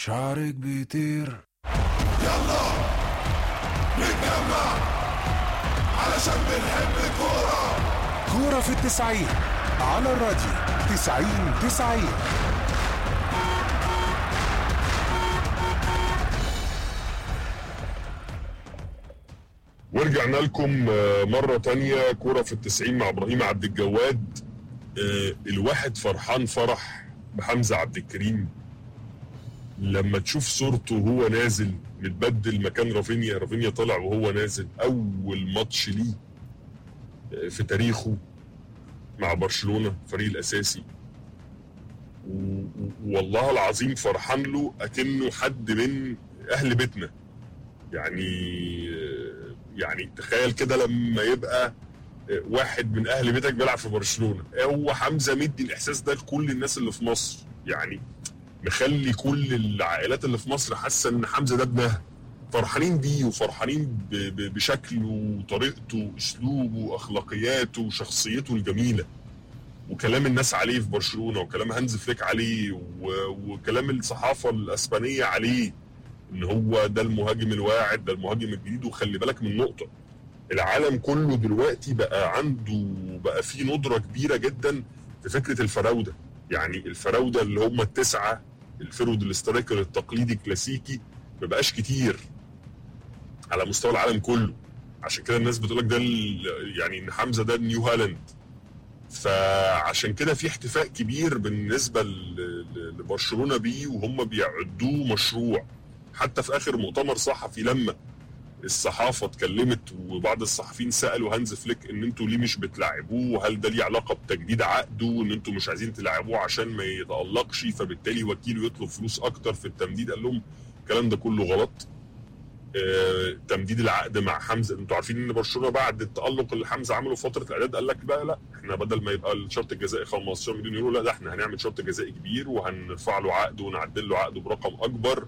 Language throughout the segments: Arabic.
شعرك بيطير. يلا نتجمع علشان بنحب الكورة. كورة في التسعين على الراديو 90-90. ورجعنا لكم مرة تانية كورة في التسعين مع إبراهيم عبد الجواد. الواحد فرحان فرح بحمزة عبد الكريم لما تشوف صورته وهو نازل متبدل مكان رافينيا طلع وهو نازل أول ماتش ليه في تاريخه مع برشلونة فريق الأساسي. والله العظيم فرحان له أكنه حد من أهل بيتنا. يعني تخيل كده لما يبقى واحد من اهل بيتك بيلعب في برشلونة. هو حمزة مدي الاحساس ده لكل الناس اللي في مصر، يعني مخلي كل العائلات اللي في مصر حاسه ان حمزة ده ابنها، فرحانين بيه وفرحانين بشكله وطريقته واسلوبه واخلاقياته وشخصيته الجميله، وكلام الناس عليه في برشلونة وكلام هانز فليك عليه وكلام الصحافه الاسبانيه عليه ان هو ده المهاجم الواعد، ده المهاجم الجديد. وخلي بالك من نقطة، العالم كله دلوقتي بقى فيه ندرة كبيرة جدا في فكرة الفراودة. يعني الفراودة اللي هم التسعة، الفرود الاسترايكر التقليدي كلاسيكي ما بقاش كتير على مستوى العالم كله. عشان كده الناس بتقولك ده يعني ان حمزة ده نيو هالاند. فعشان كده في احتفاء كبير بالنسبة لبرشلونة بيه، وهم بيعدوه مشروع. حتى في اخر مؤتمر صحفي لما الصحافه اتكلمت وبعض الصحفيين سالوا هانز فليك ان انتوا ليه مش بتلاعبوه، وهل ده ليه علاقه بتجديد عقده ان انتوا مش عايزين تلاعبوه عشان ما يتالقش فبالتالي وكيله يطلب فلوس اكتر في التمديد. قال لهم الكلام ده كله غلط. تمديد العقد مع حمزه، انتوا عارفين ان برشلونه بعد التالق اللي حمزه عمله في فتره الاعداد قال لك بقى لا، احنا بدل ما يبقى الشرط الجزائي 15 مليون يورو، لا ده احنا هنعمل شرط جزائي كبير وهنرفع له عقده ونعدل له عقده برقم اكبر،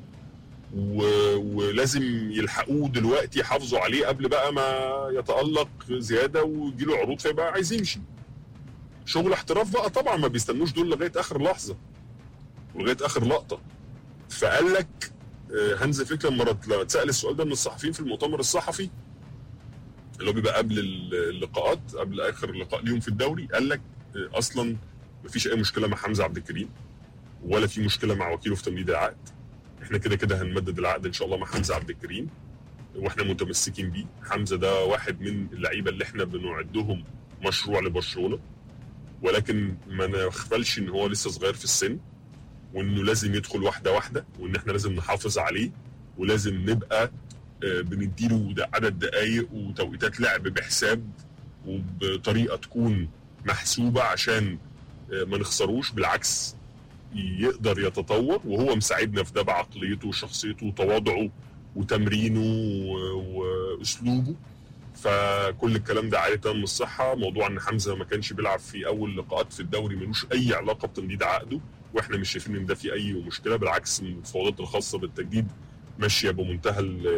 ولازم يلحقوه دلوقتي يحافظوا عليه قبل بقى ما يتألق زيادة ويجيله عروض فيبقى عايز يمشي. شغل احتراف بقى طبعا، ما بيستنوش دول لغاية آخر لحظة ولغاية آخر لقطة. فقال لك هانز فليك لما اتسأل السؤال ده من الصحفيين في المؤتمر الصحفي اللي هو بيبقى قبل اللقاءات، قبل آخر لقاء ليهم في الدوري، قال لك أصلا مفيش أي مشكلة مع حمزة عبد الكريم ولا في مشكلة مع وكيله في تمديد العقد. احنا كده هنمدد العقد ان شاء الله مع حمزة عبد الكريم واحنا متمسكين بيه. حمزة ده واحد من اللعيبه اللي احنا بنعدهم مشروع لبرشلونة، ولكن ما نغفلش ان هو لسه صغير في السن وانه لازم يدخل واحده وان احنا لازم نحافظ عليه ولازم نبقى بنديله عدد دقائق وتوقيتات لعب بحساب وبطريقه تكون محسوبه عشان ما نخسروش. بالعكس يقدر يتطور وهو مساعدنا في ده بعقليته وشخصيته وتواضعه وتمرينه واسلوبه. فكل الكلام ده عائلة من الصحة. موضوع ان حمزة ما كانش بيلعب في اول لقاءات في الدوري ملوش اي علاقة بتمديد عقده، واحنا مش شايفين ان ده في اي مشكلة. بالعكس المفاوضات الخاصة بالتجديد ماشية بمنتهى